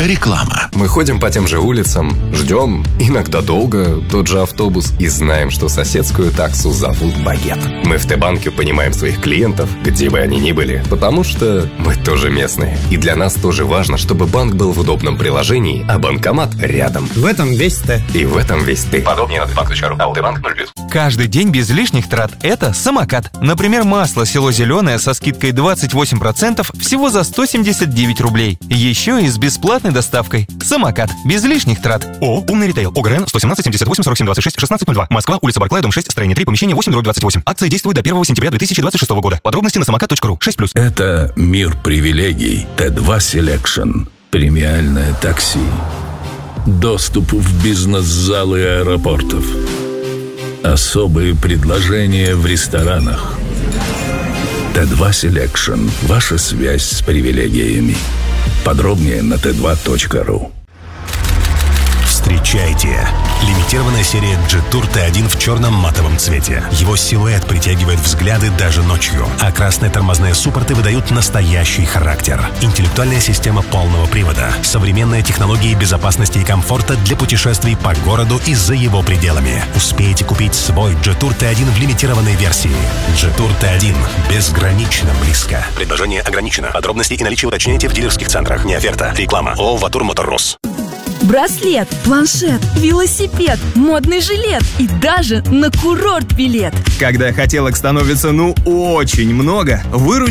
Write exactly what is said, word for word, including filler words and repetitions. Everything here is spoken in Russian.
Реклама. Мы ходим по тем же улицам, ждем, иногда долго, тот же автобус, и знаем, что соседскую таксу зовут Багет. Мы в Т-банке понимаем своих клиентов, где бы они ни были, потому что мы тоже местные. И для нас тоже важно, чтобы банк был в удобном приложении, а банкомат рядом. В этом весь Т. И в этом весь ты. Подробнее на тбанк точка ру. А у Т-банк ноль плюс. Каждый день без лишних трат – это самокат. Например, масло село Зеленое со скидкой двадцать восемь процентов всего за сто семьдесят девять рублей. Еще и с бесплатной доставкой. Самокат. Без лишних трат. О, умный ритейл. ОГРН сто семнадцать семьдесят восемь сорок семь двадцать шесть шестнадцать ноль два. Москва, улица Барклая, дом шесть, строение три, помещение восемь двадцать восемь. Акция действует до первого сентября две тысячи двадцать шестого года. Подробности на самокат точка ру. шесть плюс. Это мир привилегий. Т два Selection. Премиальное такси. Доступ в бизнес-залы аэропортов. Особые предложения в ресторанах. Т два Selection. Ваша связь с привилегиями. Подробнее на тэ два точка ру. Встречайте! Лимитированная серия Jetour Т один в черном матовом цвете. Его силуэт притягивает взгляды даже ночью, а красные тормозные суппорты выдают настоящий характер. Интеллектуальная система полного привода, современные технологии безопасности и комфорта для путешествий по городу и за его пределами. Успейте купить свой Jetour Т один в лимитированной версии. Jetour Т один. Безгранично близко. Предложение ограничено. Подробности и наличие уточняйте в дилерских центрах. Не оферта. Реклама. ООО «Ватур Моторрос». Браслет, планшет, велосипед, модный жилет и даже на курорт билет. Когда хотелок становится ну очень много, выручите